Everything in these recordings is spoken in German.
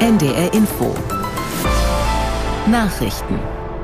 NDR Info. Nachrichten.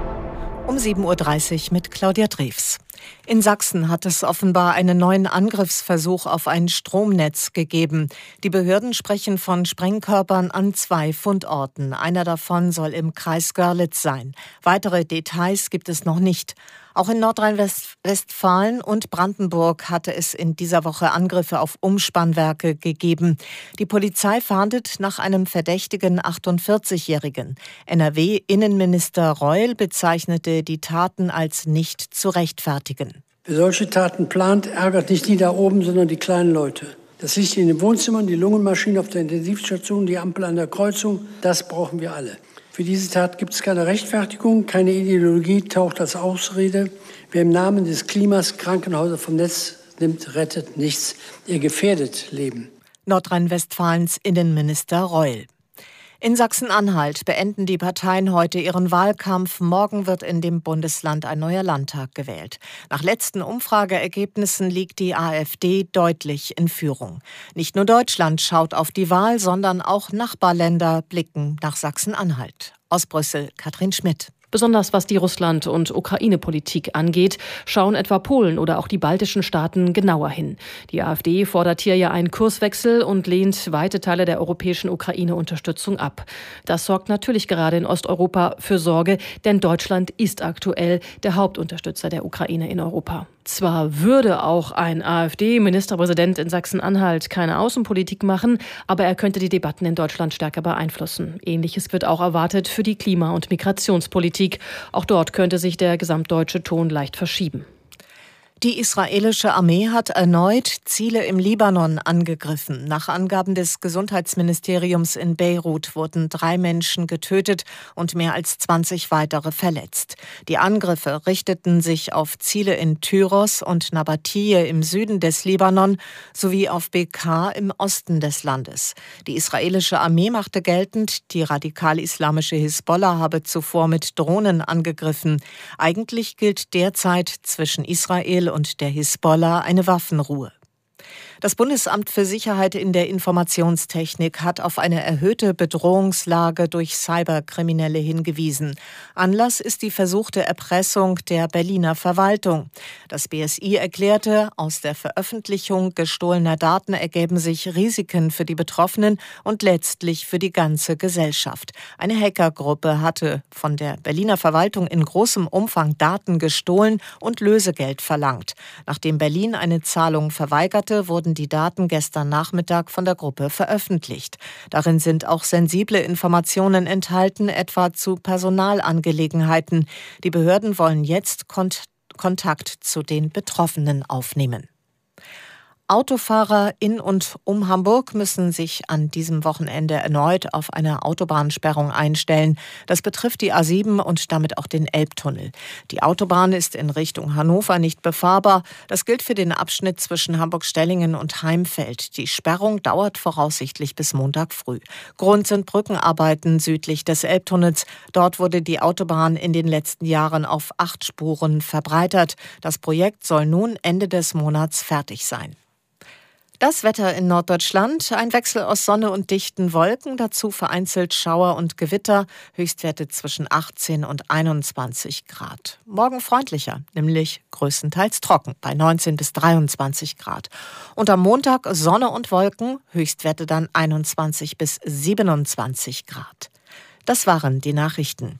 Um 7.30 Uhr mit Claudia Drews. In Sachsen hat es offenbar einen neuen Angriffsversuch auf ein Stromnetz gegeben. Die Behörden sprechen von Sprengkörpern an 2 Fundorten. Einer davon soll im Kreis Görlitz sein. Weitere Details gibt es noch nicht. Auch in Nordrhein-Westfalen und Brandenburg hatte es in dieser Woche Angriffe auf Umspannwerke gegeben. Die Polizei fahndet nach einem verdächtigen 48-Jährigen. NRW-Innenminister Reul bezeichnete die Taten als nicht zu rechtfertigen. Wer solche Taten plant, ärgert nicht die da oben, sondern die kleinen Leute. Das Licht in den Wohnzimmern, die Lungenmaschine auf der Intensivstation, die Ampel an der Kreuzung, das brauchen wir alle. Für diese Tat gibt es keine Rechtfertigung, keine Ideologie taucht als Ausrede. Wer im Namen des Klimas Krankenhäuser vom Netz nimmt, rettet nichts. Er gefährdet Leben. Nordrhein-Westfalens Innenminister Reul. In Sachsen-Anhalt beenden die Parteien heute ihren Wahlkampf. Morgen wird in dem Bundesland ein neuer Landtag gewählt. Nach letzten Umfrageergebnissen liegt die AfD deutlich in Führung. Nicht nur Deutschland schaut auf die Wahl, sondern auch Nachbarländer blicken nach Sachsen-Anhalt. Aus Brüssel, Katrin Schmidt. Besonders was die Russland- und Ukraine-Politik angeht, schauen etwa Polen oder auch die baltischen Staaten genauer hin. Die AfD fordert hier ja einen Kurswechsel und lehnt weite Teile der europäischen Ukraine-Unterstützung ab. Das sorgt natürlich gerade in Osteuropa für Sorge, denn Deutschland ist aktuell der Hauptunterstützer der Ukraine in Europa. Zwar würde auch ein AfD-Ministerpräsident in Sachsen-Anhalt keine Außenpolitik machen, aber er könnte die Debatten in Deutschland stärker beeinflussen. Ähnliches wird auch erwartet für die Klima- und Migrationspolitik. Auch dort könnte sich der gesamtdeutsche Ton leicht verschieben. Die israelische Armee hat erneut Ziele im Libanon angegriffen. Nach Angaben des Gesundheitsministeriums in Beirut wurden 3 Menschen getötet und mehr als 20 weitere verletzt. Die Angriffe richteten sich auf Ziele in Tyros und Nabatiyeh im Süden des Libanon sowie auf Bekaa im Osten des Landes. Die israelische Armee machte geltend, die radikal-islamische Hisbollah habe zuvor mit Drohnen angegriffen. Eigentlich gilt derzeit zwischen Israel und der Hisbollah eine Waffenruhe. Das Bundesamt für Sicherheit in der Informationstechnik hat auf eine erhöhte Bedrohungslage durch Cyberkriminelle hingewiesen. Anlass ist die versuchte Erpressung der Berliner Verwaltung. Das BSI erklärte, aus der Veröffentlichung gestohlener Daten ergeben sich Risiken für die Betroffenen und letztlich für die ganze Gesellschaft. Eine Hackergruppe hatte von der Berliner Verwaltung in großem Umfang Daten gestohlen und Lösegeld verlangt. Nachdem Berlin eine Zahlung verweigerte, wurden die Daten gestern Nachmittag von der Gruppe veröffentlicht. Darin sind auch sensible Informationen enthalten, etwa zu Personalangelegenheiten. Die Behörden wollen jetzt Kontakt zu den Betroffenen aufnehmen. Autofahrer in und um Hamburg müssen sich an diesem Wochenende erneut auf eine Autobahnsperrung einstellen. Das betrifft die A7 und damit auch den Elbtunnel. Die Autobahn ist in Richtung Hannover nicht befahrbar. Das gilt für den Abschnitt zwischen Hamburg-Stellingen und Heimfeld. Die Sperrung dauert voraussichtlich bis Montag früh. Grund sind Brückenarbeiten südlich des Elbtunnels. Dort wurde die Autobahn in den letzten Jahren auf 8 Spuren verbreitert. Das Projekt soll nun Ende des Monats fertig sein. Das Wetter in Norddeutschland, ein Wechsel aus Sonne und dichten Wolken, dazu vereinzelt Schauer und Gewitter, Höchstwerte zwischen 18 und 21 Grad. Morgen freundlicher, nämlich größtenteils trocken, bei 19 bis 23 Grad. Und am Montag Sonne und Wolken, Höchstwerte dann 21 bis 27 Grad. Das waren die Nachrichten.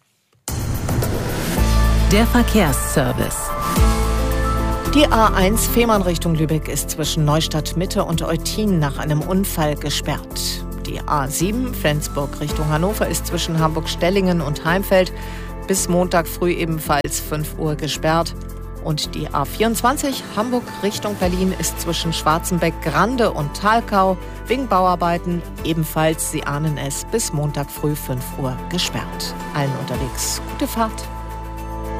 Der Verkehrsservice. Die A1 Fehmarn Richtung Lübeck ist zwischen Neustadt Mitte und Eutin nach einem Unfall gesperrt. Die A7 Flensburg Richtung Hannover ist zwischen Hamburg-Stellingen und Heimfeld bis Montag früh ebenfalls 5 Uhr gesperrt. Und die A24 Hamburg Richtung Berlin ist zwischen Schwarzenbeck, Grande und Thalkau wegen Bauarbeiten ebenfalls, Sie ahnen es, bis Montag früh 5 Uhr gesperrt. Allen unterwegs gute Fahrt.